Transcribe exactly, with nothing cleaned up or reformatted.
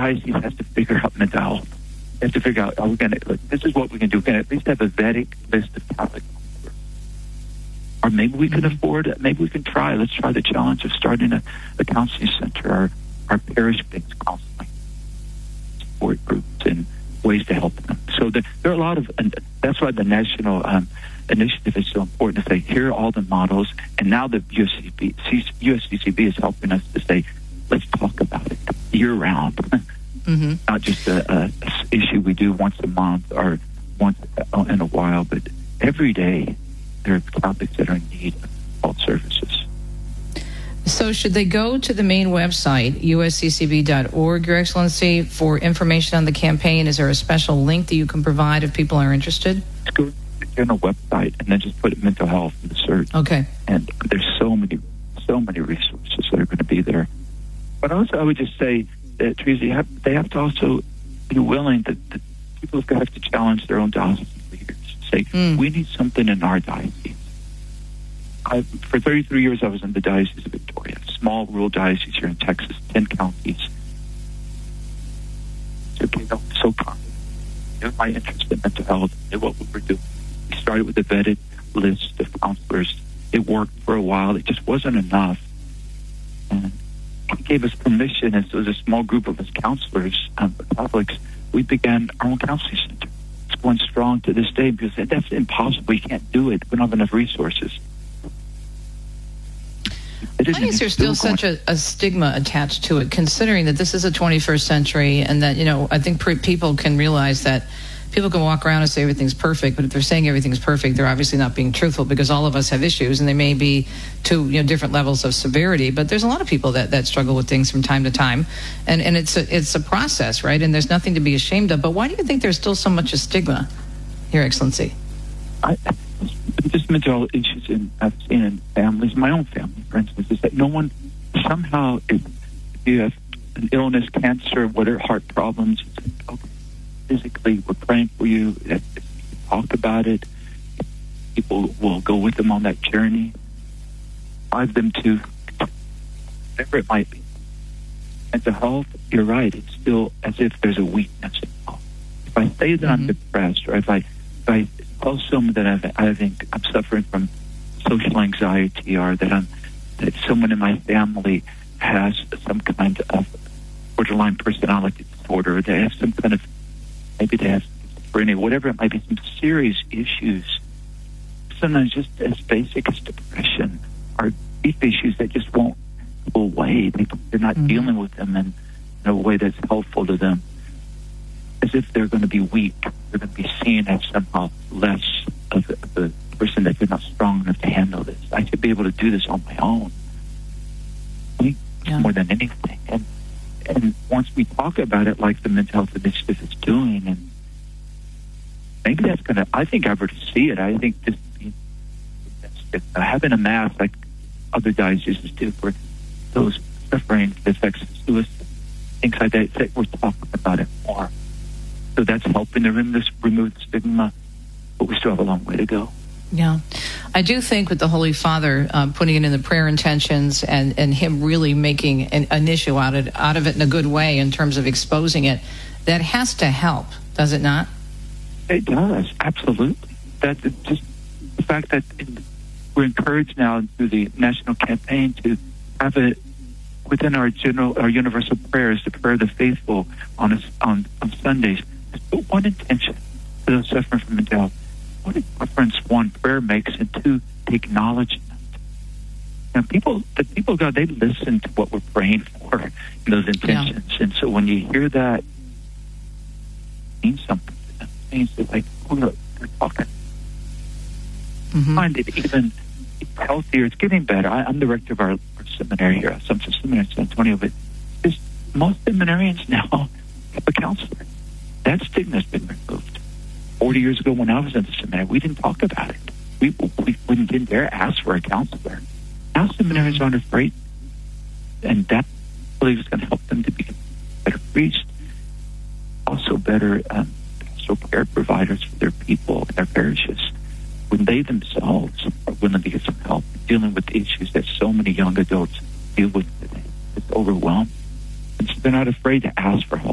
diocese has to figure out mental health. They have to figure out, are we going to, this is what we can do. We can at least have a vetted list of Catholic counselors. Or maybe we can mm-hmm. afford it. Maybe we can try. Let's try the challenge of starting a, a counseling center or our parish-based counseling support groups and ways to help them. So there, there are a lot of, and that's why the national um, initiative is so important to say, here are all the models, and now the U S C B, U S C C B is helping us to say, let's talk about it year-round. Mm-hmm. Not just a, a, a issue we do once a month or once in a while, but every day there are Catholics that are in need of health services. So should they go to the main website, U S C C B dot org, Your Excellency, for information on the campaign? Is there a special link that you can provide if people are interested? Just go to the general website and then just put mental health in the search. Okay. And there's so many, so many resources that are going to be there. But also I would just say that, Teresa, have, they have to also be willing that, that people have to challenge their own diocesan leaders. Say, mm. we need something in our diocese. I, for thirty-three years, I was in the Diocese of Victoria, small rural diocese here in Texas, ten counties. So, you know, so confident. Knew my interest in mental health, knew what we were doing. We started with a vetted list of counselors. It worked for a while. It just wasn't enough. And he gave us permission, and so as a small group of us counselors, um, Catholics, we began our own counseling center. It's going strong to this day because that's impossible. We can't do it. We don't have enough resources. Why is there still such a, a stigma attached to it, considering that this is a twenty-first century and that, you know, I think pre- people can realize that people can walk around and say everything's perfect, but if they're saying everything's perfect, they're obviously not being truthful because all of us have issues and they may be to, you know, different levels of severity, but there's a lot of people that, that struggle with things from time to time. And, and it's a, it's a process, right? And there's nothing to be ashamed of. But why do you think there's still so much a stigma, Your Excellency? I, just mental health issues in, I've seen in families, my own family, for instance, is that no one, somehow, if, if you have an illness, cancer, whatever, heart problems, okay, physically, we're praying for you, if you talk about it, people will go with them on that journey, drive them to whatever it might be. Mental health, you're right, it's still as if there's a weakness involved. If I say that mm-hmm. I'm depressed, or if I, if I tell someone that I've, I think I'm suffering from social anxiety, or that I'm that someone in my family has some kind of borderline personality disorder, or they have some kind of, maybe they have schizophrenia, whatever it might be, some serious issues, sometimes just as basic as depression, or deep issues that just won't go away. They, they're not mm-hmm. dealing with them in, in a way that's helpful to them. As if they're going to be weak, they're going to be seen as somehow less of the, the person that they're not strong enough to handle this. I should be able to do this on my own. I think yeah. more than anything. And and once we talk about it, like the Mental Health Initiative is doing, and maybe that's going to. I think I already see it. I think this having a mass like other dioceses do for those suffering the effects of suicide, things like that. that we're talking about it more. So that's helping to remove, this, remove the stigma, but we still have a long way to go. Yeah. I do think with the Holy Father uh, putting it in the prayer intentions and, and him really making an, an issue out of, it, out of it in a good way in terms of exposing it, that has to help, does it not? It does, absolutely. That just the fact that it, we're encouraged now through the national campaign to have it within our general, our universal prayers, the prayer of the faithful on a, on, on Sundays. But one intention for those suffering from mental health. What a difference one prayer makes, and two, the acknowledgement. And people, the people of God, they listen to what we're praying for in those intentions. Yeah. And so when you hear that, it means something to them. It means that, like, oh, look, they're talking. Mm-hmm. I find it even healthier. It's getting better. I, I'm the director of our, our seminary here, Assumption Seminary in San Antonio, but just most seminarians now have a counselor. That stigma has been removed. Forty years ago, when I was in the seminary, we didn't talk about it. We, we, we didn't dare ask for a counselor. Now seminarians aren't afraid, and that I believe is going to help them to become better priests, also better um, pastoral care providers for their people and their parishes. When they themselves are willing to get some help dealing with the issues that so many young adults deal with today, it's overwhelming. And so they're not afraid to ask for help.